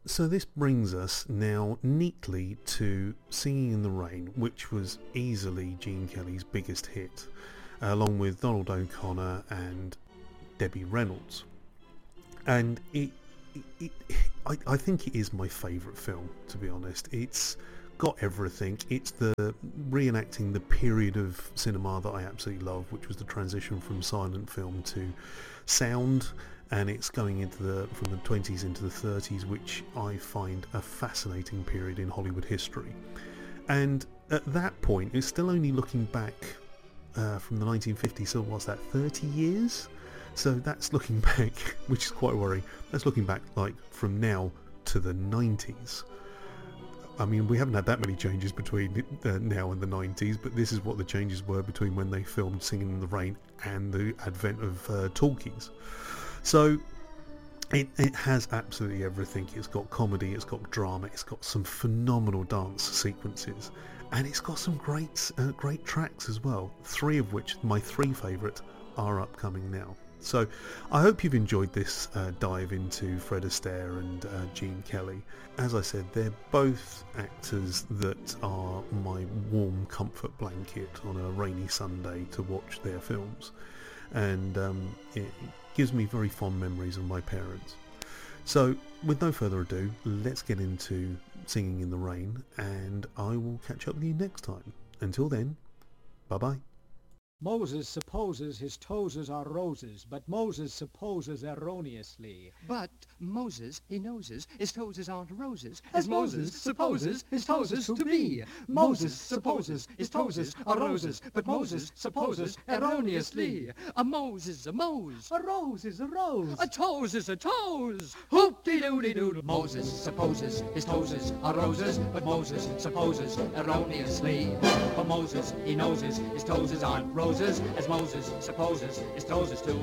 So this brings us now neatly to Singing in the Rain, which was easily Gene Kelly's biggest hit, along with Donald O'Connor and Debbie Reynolds. And I think it is my favourite film, to be honest. It's got everything. It's the reenacting the period of cinema that I absolutely love, which was the transition from silent film to sound, and it's going into from the 20s into the 30s, which I find a fascinating period in Hollywood history. And at that point, it's still only looking back from the 1950s, so what's that, 30 years? So that's looking back, which is quite worrying. That's looking back like from now to the 90s. I mean, we haven't had that many changes between now and the 90s, but this is what the changes were between when they filmed Singing in the Rain and the advent of talkies. So it has absolutely everything. It's got comedy, it's got drama, it's got some phenomenal dance sequences, and it's got some great tracks as well, three of which, my three favourite, are upcoming now. So I hope you've enjoyed this dive into Fred Astaire and Gene Kelly. As I said, they're both actors that are my warm comfort blanket on a rainy Sunday to watch their films, and it gives me very fond memories of my parents. So with no further ado, let's get into Singing in the Rain, and I will catch up with you next time. Until then, bye bye. Moses supposes his toes are roses, but Moses supposes erroneously. But Moses, he noses, his toes aren't roses, as Moses supposes his toes to be. Moses supposes his toes are roses, but Moses supposes erroneously. A Mose is a Mose, A rose is a rose. a toes is a toes. Hoop-de-doo-de-doo. Moses supposes his toes are roses, but Moses supposes erroneously. For Moses, he noses his toes aren't roses, as Moses supposes his toes to